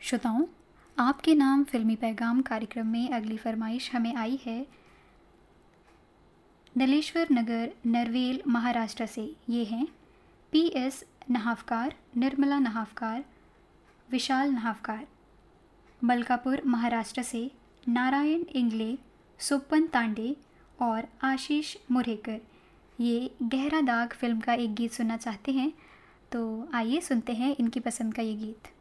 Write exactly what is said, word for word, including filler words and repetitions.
श्रोताओं, आपके नाम फ़िल्मी पैगाम कार्यक्रम में अगली फरमाइश हमें आई है नलेश्वर नगर, नरवेल, महाराष्ट्र से। ये हैं पी एस नहावकार, निर्मला नहावकार, विशाल नहावकार। मलकापुर, महाराष्ट्र से नारायण इंगले, सुपन तांडे और आशीष मुरेकर। ये गहरा दाग फिल्म का एक गीत सुनना चाहते हैं, तो आइए सुनते हैं इनकी पसंद का ये गीत।